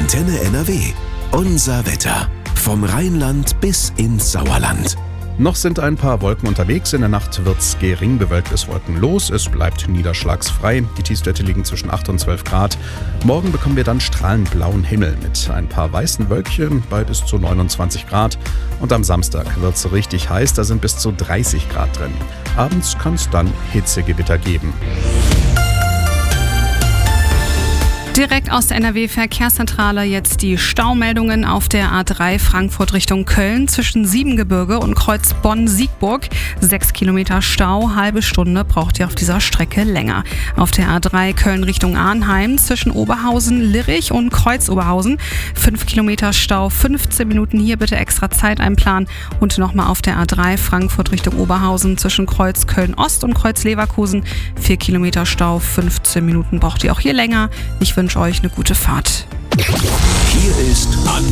Antenne NRW. Unser Wetter. Vom Rheinland bis ins Sauerland. Noch sind ein paar Wolken unterwegs. In der Nacht wird's gering bewölkt bis wolkenlos. Es bleibt niederschlagsfrei. Die Tiefstwerte liegen zwischen 8 und 12 Grad. Morgen bekommen wir dann strahlend blauen Himmel mit ein paar weißen Wölkchen bei bis zu 29 Grad. Und am Samstag wird's richtig heiß. Da sind bis zu 30 Grad drin. Abends kann es dann Hitzegewitter geben. Direkt aus der NRW-Verkehrszentrale jetzt die Staumeldungen auf der A3 Frankfurt Richtung Köln zwischen Siebengebirge und Kreuz Bonn-Siegburg. 6 Kilometer Stau, halbe Stunde braucht ihr auf dieser Strecke länger. Auf der A3 Köln Richtung Arnheim zwischen Oberhausen, Lirich und Kreuz Oberhausen. 5 Kilometer Stau, 15 Minuten, hier bitte extra Zeit einplanen. Und nochmal auf der A3 Frankfurt Richtung Oberhausen zwischen Kreuz Köln-Ost und Kreuz Leverkusen. 4 Kilometer Stau, 15 Minuten braucht ihr auch hier länger. Ich wünsche euch eine gute Fahrt. Hier ist